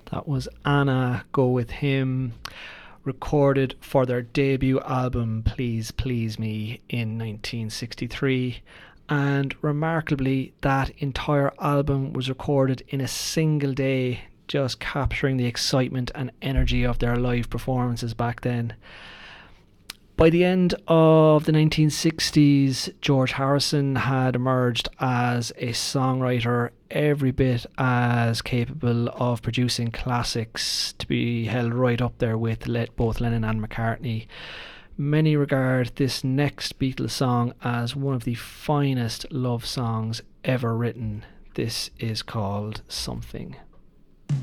That was Anna, Go With Him, recorded for their debut album Please Please Me in 1963. And remarkably, that entire album was recorded in a single day, just capturing the excitement and energy of their live performances back then. By the end of the 1960s, George Harrison had emerged as a songwriter every bit as capable of producing classics to be held right up there with both Lennon and McCartney. Many regard this next Beatles song as one of the finest love songs ever written. This is called Something.